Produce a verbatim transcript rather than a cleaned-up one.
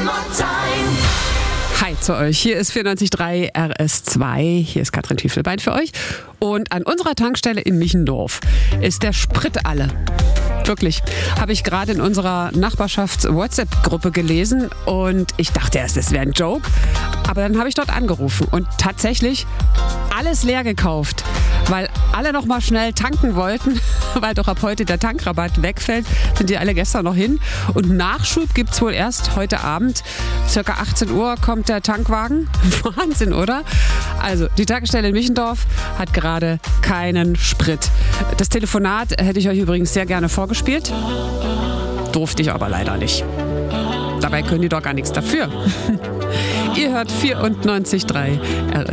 Hi zu euch, hier ist vierundneunzig Komma drei R S zwei, hier ist Katrin Tiefelbein für euch und an unserer Tankstelle in Michendorf ist der Sprit alle. Wirklich, habe ich gerade in unserer Nachbarschafts-WhatsApp-Gruppe gelesen und ich dachte erst, es wäre ein Joke, aber dann habe ich dort angerufen und tatsächlich alles leer gekauft, weil alle noch mal schnell tanken wollten, weil doch ab heute der Tankrabatt wegfällt, sind die alle gestern noch hin und Nachschub gibt es wohl erst heute Abend, circa achtzehn Uhr kommt der Tankwagen, Wahnsinn, oder? Also die Tankstelle in Michendorf hat gerade keinen Sprit. Das Telefonat hätte ich euch übrigens sehr gerne vorgespielt, durfte ich aber leider nicht. Dabei können die doch gar nichts dafür. Ihr hört vierundneunzig Komma drei R S